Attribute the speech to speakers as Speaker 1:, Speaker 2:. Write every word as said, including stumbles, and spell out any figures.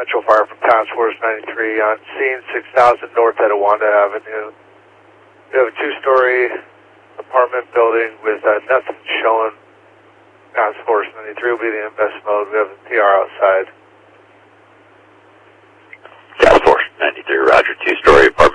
Speaker 1: Metro Fire from Task Force ninety-three on scene six thousand North Etiwanda Avenue. We have a two-story apartment building with uh, nothing showing. Task Force ninety-three will be the invest mode. We have the P R outside.
Speaker 2: Task Force ninety-three, roger. Two-story apartment.